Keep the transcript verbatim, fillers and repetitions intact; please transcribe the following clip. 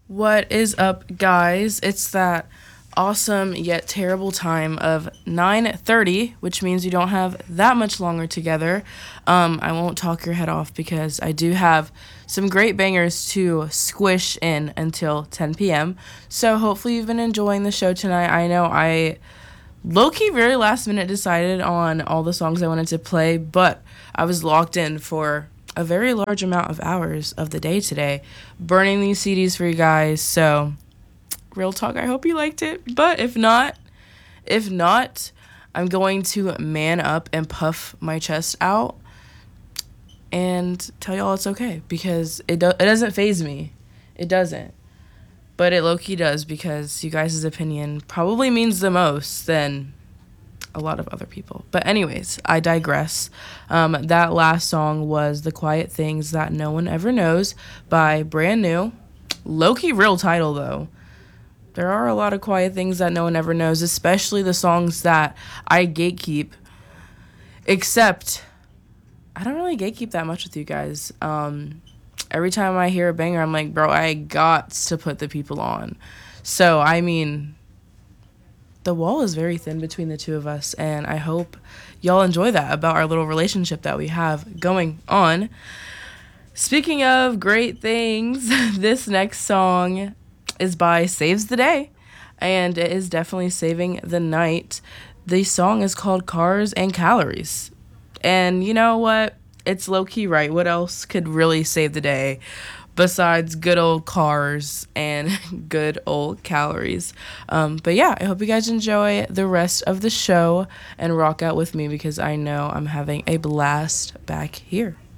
What is up, guys? It's that awesome yet terrible time of nine thirty, which means you don't have that much longer together. Um, I won't talk your head off because I do have some great bangers to squish in until ten p.m. So hopefully you've been enjoying the show tonight. I know I low-key very last minute decided on all the songs I wanted to play, but I was locked in for a very large amount of hours of the day today, burning these C Ds for you guys. So, real talk, I hope you liked it. But if not, if not, I'm going to man up and puff my chest out and tell y'all it's okay because it do- it doesn't faze me. It doesn't. But it low-key does because you guys' opinion probably means the most than a lot of other people. But anyways, I digress. Um, that last song was The Quiet Things That No One Ever Knows by Brand New. Low-key real title, though. There are a lot of quiet things that no one ever knows, especially the songs that I gatekeep. Except, I don't really gatekeep that much with you guys. Um, every time I hear a banger, I'm like, bro, I got to put the people on. So, I mean, the wall is very thin between the two of us, and I hope y'all enjoy that about our little relationship that we have going on. Speaking of great things, this next song is by Saves the Day, and it is definitely saving the night. The song is called Cars and Calories, and you know what? It's low-key right. What else could really save the day besides good old cars and good old calories? Um, but yeah, I hope you guys enjoy the rest of the show and rock out with me because I know I'm having a blast back here.